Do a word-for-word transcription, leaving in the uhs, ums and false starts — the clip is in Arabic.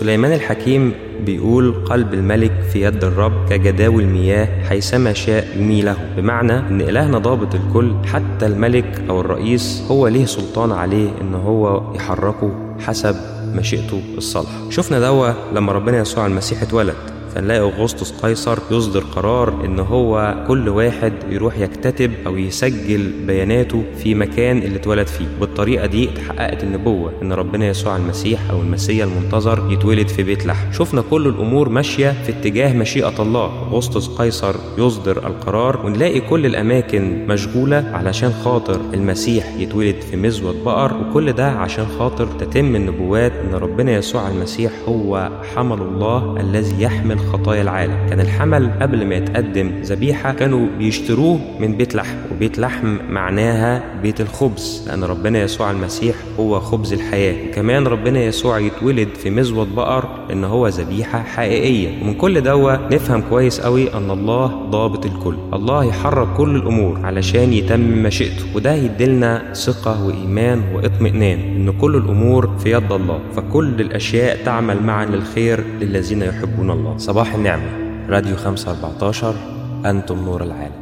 سليمان الحكيم بيقول: قلب الملك في يد الرب كجداول المياه حيثما شاء يميله. بمعنى ان الهنا ضابط الكل، حتى الملك او الرئيس هو ليه سلطان عليه ان هو يحركه حسب مشيئته الصالحة. شفنا دوا لما ربنا يسوع المسيح اتولد، فنلاقي أغسطس قيصر يصدر قرار ان هو كل واحد يروح يكتتب او يسجل بياناته في مكان اللي اتولد فيه. بالطريقة دي اتحققت النبوة ان ربنا يسوع المسيح او المسيح المنتظر يتولد في بيت لحم. شفنا كل الامور ماشية في اتجاه مشيئة الله. أغسطس قيصر يصدر القرار، ونلاقي كل الاماكن مشغولة علشان خاطر المسيح يتولد في مزود بقر، وكل ده عشان خاطر تتم النبوات ان ربنا يسوع المسيح هو حمل الله الذي يحمل خطايا العالم. كان الحمل قبل ما يتقدم ذبيحة كانوا بيشتروه من بيت لحم، وبيت لحم معناها بيت الخبز، لأن ربنا يسوع المسيح هو خبز الحياة. وكمان ربنا يسوع يتولد في مزود بقر إن هو ذبيحة حقيقية. ومن كل دوا نفهم كويس قوي أن الله ضابط الكل، الله يحرك كل الأمور علشان يتم مشيئته، وده يدلنا ثقة وإيمان واطمئنان إن كل الأمور في يد الله، فكل الأشياء تعمل معا للخير للذين يحبون الله. صباح النعمة. راديو خمسة أربعتاشر، أنتم نور العالم.